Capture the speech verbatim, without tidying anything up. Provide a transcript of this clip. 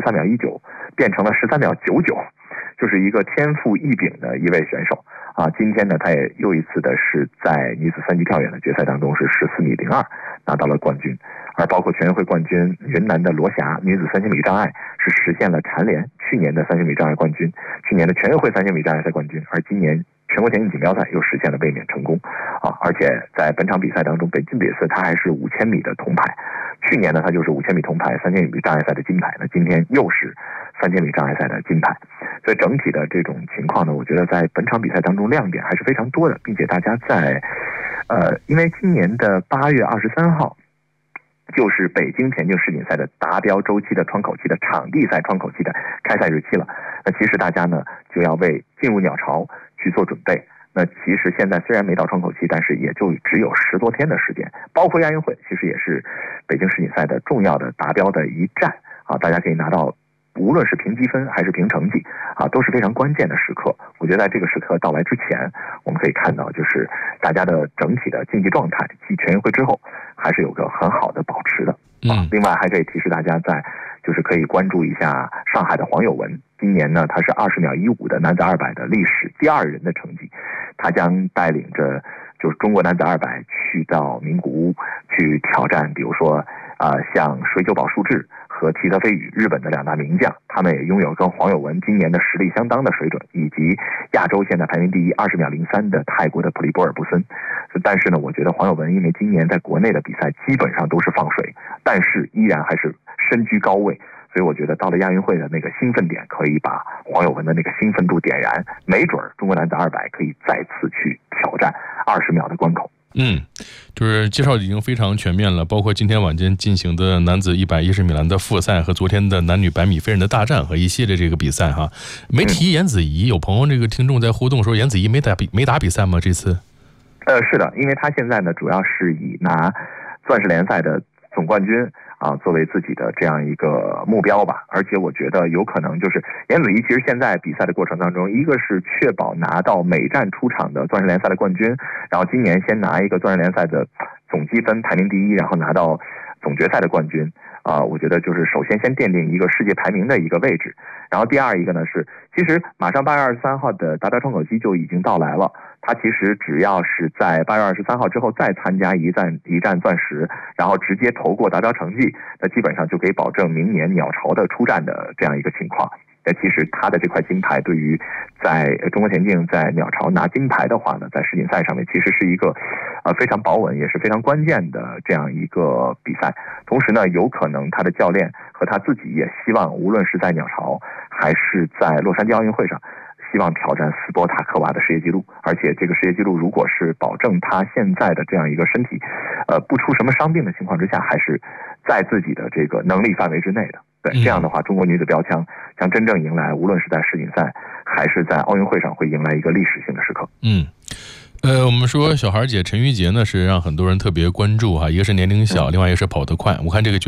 三秒一九变成了十三秒九九，就是一个天赋异禀的一位选手啊。今天呢，他也又一次的是在女子三级跳远的决赛当中是十四米零二拿到了冠军，而包括全运会冠军云南的罗霞女子三千米障碍是实现了蝉联去年的三千米障碍冠军，去年的全运会三千米障碍赛冠军，而今年全国田径锦标赛又实现了卫冕成功啊！而且在本场比赛当中，北京比赛他还是五千米的铜牌，去年呢他就是五千米铜牌、三千米障碍赛的金牌，那今天又是三千米障碍赛的金牌，所以整体的这种情况呢，我觉得在本场比赛当中亮点还是非常多的，并且大家在呃，因为今年的八月二十三号。就是北京田径世锦赛的达标周期的窗口期的场地赛窗口期的开赛日期了。那其实大家呢就要为进入鸟巢去做准备。那其实现在虽然没到窗口期，但是也就只有十多天的时间。包括亚运会，其实也是北京世锦赛的重要的达标的一站啊，大家可以拿到。无论是评积分还是评成绩啊，都是非常关键的时刻。我觉得在这个时刻到来之前，我们可以看到，就是大家的整体的竞技状态，继全运会之后，还是有个很好的保持的啊。另外还可以提示大家在，就是可以关注一下上海的黄有文，今年呢他是二十秒一五的男子二百的历史第二人的成绩，他将带领着就是中国男子二百去到名古屋去挑战，比如说啊、呃、像水久保树志。和齐泽飞宇日本的两大名将，他们也拥有跟黄有文今年的实力相当的水准，以及亚洲现在排名第一二十秒零三的泰国的普利波尔布森。但是呢，我觉得黄有文因为今年在国内的比赛基本上都是放水，但是依然还是身居高位，所以我觉得到了亚运会的那个兴奋点，可以把黄有文的那个兴奋度点燃，没准中国男子二百可以再次去挑战二十秒的关口。 嗯，就是介绍已经非常全面了，包括今天晚间进行的男子一百一十米栏的复赛和昨天的男女百米飞人的大战和一系列这个比赛哈。没提颜子怡，有朋友这个听众在互动说颜子怡没打比没打比赛吗？这次？ 呃，是的，因为他现在呢主要是以拿钻石联赛的总冠军啊作为自己的这样一个目标吧，而且我觉得有可能就是颜子怡其实现在比赛的过程当中，一个是确保拿到每站出场的钻石联赛的冠军，然后今年先拿一个钻石联赛的总积分排名第一，然后拿到总决赛的冠军啊、呃，我觉得就是首先先奠定一个世界排名的一个位置，然后第二一个呢是，其实马上八月二十三号的达标窗口期就已经到来了。他其实只要是在八月二十三号之后再参加一站一站钻石，然后直接投过达标成绩，那基本上就可以保证明年鸟巢的出战的这样一个情况。那其实他的这块金牌对于在中国田径在鸟巢拿金牌的话呢，在世锦赛上面其实是一个呃非常保稳也是非常关键的这样一个比赛。同时呢，有可能他的教练和他自己也希望，无论是在鸟巢还是在洛杉矶奥运会上，希望挑战斯波塔科娃的世界纪录，而且这个世界纪录如果是保证他现在的这样一个身体，呃，不出什么伤病的情况之下，还是在自己的这个能力范围之内的。对，这样的话，中国女子标枪将真正迎来，无论是在世锦赛还是在奥运会上，会迎来一个历史性的时刻。 嗯。呃，我们说小孩姐陈芋洁呢是让很多人特别关注哈，一个是年龄小，另外一个是跑得快。我看这个决